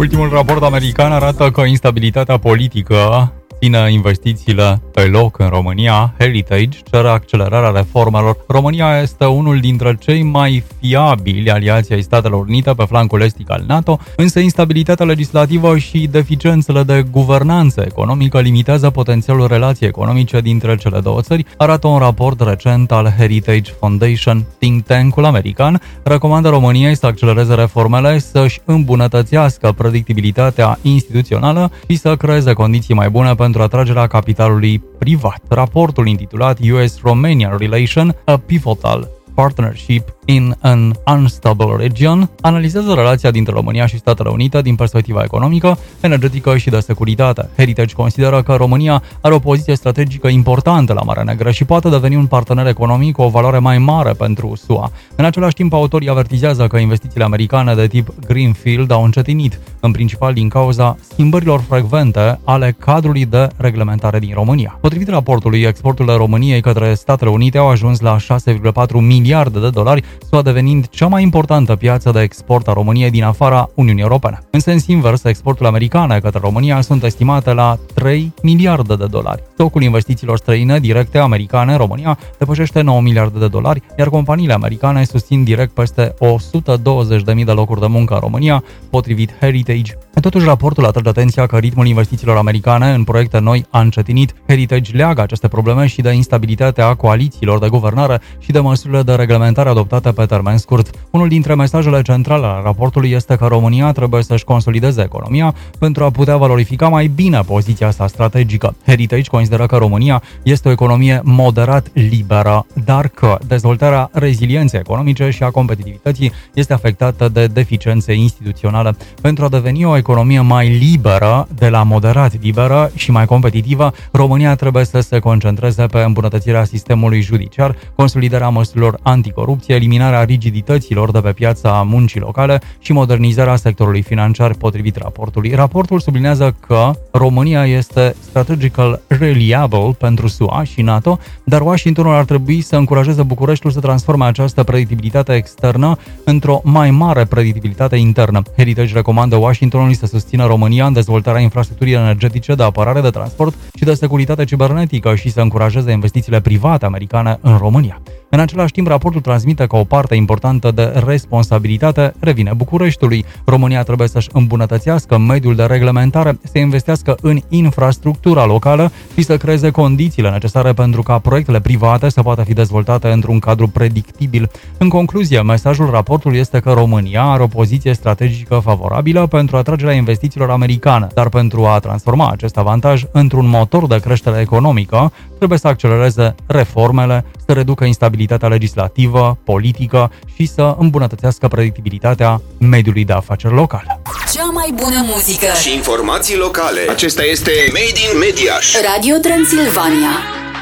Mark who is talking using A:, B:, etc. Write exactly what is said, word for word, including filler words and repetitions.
A: Ultimul raport american arată că instabilitatea politică ține investițiile pe loc în România. Heritage cere accelerarea reformelor. România este unul dintre cei mai fiabili aliați ai Statelor Unite pe flancul estic al NATO, însă instabilitatea legislativă și deficiențele de guvernanță economică limitează potențialul relației economice dintre cele două țări, arată un raport recent al Heritage Foundation. Think tank-ul american recomandă României să accelereze reformele, să-și îmbunătățească predictibilitatea instituțională și să creeze condiții mai bune pentru atragerea capitalului privat. Raportul intitulat U S-Romania Relation, a Pivotal Partnership in an Unstable Region analizează relația dintre România și Statele Unite din perspectiva economică, energetică și de securitate. Heritage consideră că România are o poziție strategică importantă la Marea Neagră și poate deveni un partener economic cu o valoare mai mare pentru S U A. În același timp, autorii avertizează că investițiile americane de tip Greenfield au încetinit, în principal din cauza schimbărilor frecvente ale cadrului de reglementare din România. Potrivit raportului, exporturile României către Statele Unite au ajuns la șase virgulă patru miliarde de dolari, S U A devenind cea mai importantă piață de export a României din afara Uniunii Europene. În sens invers, exporturile americane către România sunt estimate la trei miliarde de dolari. Stocul investițiilor străine directe americane în România depășește nouă miliarde de dolari, iar companiile americane susțin direct peste o sută douăzeci de mii de locuri de muncă în România, potrivit Heritage. Totuși, raportul atrage atenția că ritmul investițiilor americane în proiecte noi a încetinit. Heritage leagă aceste probleme și de instabilitatea coalițiilor de guvernare și de măsurile de reglementare adoptate pe termen scurt. Unul dintre mesajele centrale ale raportului este că România trebuie să-și consolideze economia pentru a putea valorifica mai bine poziția sa strategică. Heritage consideră că România este o economie moderat liberă, dar că dezvoltarea rezilienței economice și a competitivității este afectată de deficiențe instituționale. Pentru a deveni o economie mai liberă, de la moderat liberă și mai competitivă, România trebuie să se concentreze pe îmbunătățirea sistemului judiciar, consolidarea măsurilor anticorupție, eliminarea rigidităților de pe piața muncii locale și modernizarea sectorului financiar, potrivit raportului. Raportul sublinează că România este strategical reliable pentru S U A și NATO, dar Washingtonul ar trebui să încurajeze Bucureștiul să transforme această predictibilitate externă într-o mai mare predictibilitate internă. Heritage recomandă Washingtonului să susțină România în dezvoltarea infrastructurii energetice, de apărare, de transport și de securitate cibernetică și să încurajeze investițiile private americane în România. În același timp, raportul transmite că o parte importantă de responsabilitate revine Bucureștiului. România trebuie să-și îmbunătățească mediul de reglementare, să investească în infrastructura locală și să creeze condițiile necesare pentru ca proiectele private să poată fi dezvoltate într-un cadru predictibil. În concluzie, mesajul raportului este că România are o poziție strategică favorabilă pentru atragerea investițiilor americane, dar pentru a transforma acest avantaj într-un motor de creștere economică, trebuie să accelereze reformele, să reducă instabilitatea legislativă, politică și să îmbunătățească predictibilitatea mediului de afaceri local.
B: Cea mai bună muzică
C: și informații locale. Acesta este Made in Mediaș.
B: Radio Transilvania.